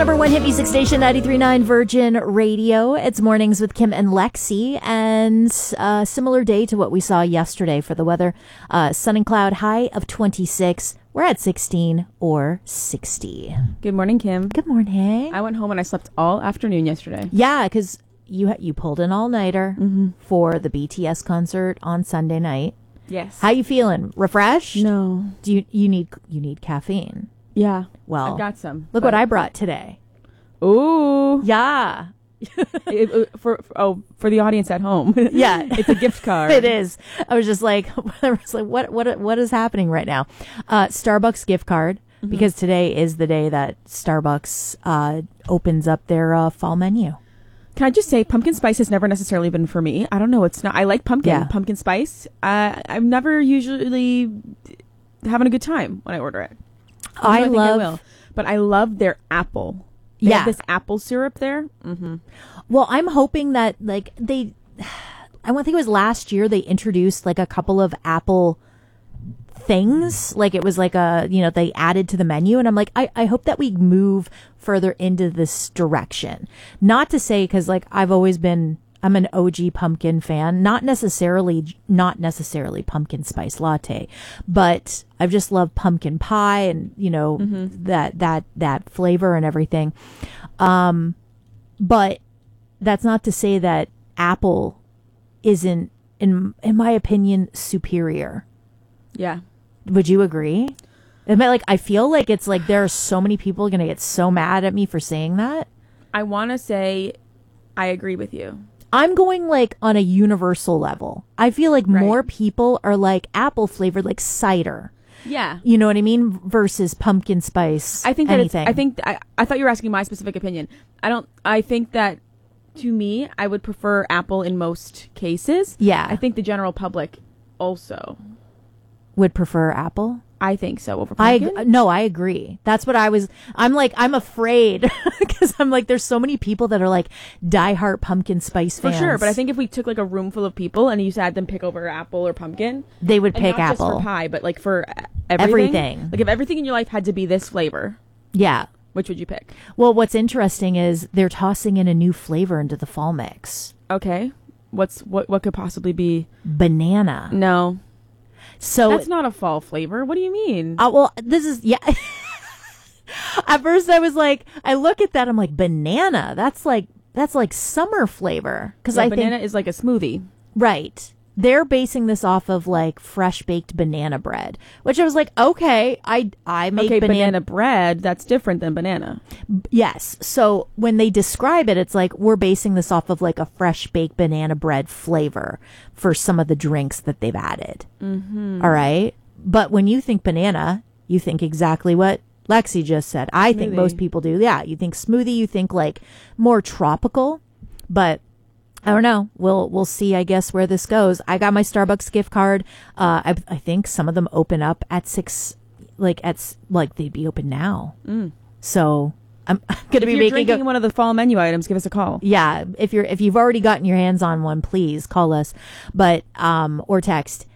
number one hit music station, 93.9 Virgin Radio. It's Mornings with Kim and Lexi, and a similar day to what we saw yesterday for the weather. Sun and cloud, high of 26. We're at 16 or 60. Good morning, Kim. Good morning. I went home and I slept all afternoon yesterday. Yeah, because you pulled an all-nighter for the BTS concert on Sunday night. Yes. How you feeling? Refreshed? No. Do you need caffeine? Yeah. Well, I've got some. Look what I brought today. Ooh. Yeah. For the audience at home. Yeah. It's a gift card. It is. I was just like, what is happening right now? Starbucks gift card, because today is the day that Starbucks opens up their fall menu. Can I just say, pumpkin spice has never necessarily been for me. I don't know. It's not. I like pumpkin spice. I'm never usually having a good time when I order it. I will. But I love their apple. They have this apple syrup there. Mm-hmm. Well, I'm hoping that I think it was last year they introduced like a couple of apple things. Like it was like they added to the menu, and I'm like, I hope that we move further into this direction. Not to say, because I'm an OG pumpkin fan, not necessarily pumpkin spice latte, but I've just loved pumpkin pie and, that flavor and everything. But that's not to say that apple isn't, in my opinion, superior. Yeah. Would you agree? I feel like it's like there are so many people going to get so mad at me for saying that. I want to say I agree with you. I'm going on a universal level. I feel like more people are like apple flavored, like cider. Yeah. You know what I mean? Versus pumpkin spice. I think that anything. I thought you were asking my specific opinion. I think that to me, I would prefer apple in most cases. Yeah. I think the general public also would prefer apple. I think so over pumpkin. I agree. That's what I'm afraid because I'm like, there's so many people that are like diehard pumpkin spice fans. For sure, but I think if we took like a room full of people and you had them pick over apple or pumpkin, they would pick not apple. Just for pie, but like for everything. Like if everything in your life had to be this flavor, yeah, which would you pick? Well, what's interesting is they're tossing in a new flavor into the fall mix. Okay, what could possibly be? Banana. No. So that's not a fall flavor. What do you mean? Well, this is, yeah. At first I was like, I look at that, I'm like, banana. That's like summer flavor. Because I think banana is like a smoothie. Right. They're basing this off of like fresh baked banana bread, which I was like, okay, I make banana bread. That's different than banana. Yes. So when they describe it, it's like we're basing this off of like a fresh baked banana bread flavor for some of the drinks that they've added. Mm-hmm. All right. But when you think banana, you think exactly what Lexi just said. I think most people do. Yeah. You think smoothie, you think like more tropical, but I don't know. We'll see, I guess, where this goes. I got my Starbucks gift card. I think some of them open up at 6, they'd be open now. So I'm going to be making one of the fall menu items. Give us a call. Yeah, if you've already gotten your hands on one, please call us, but or text.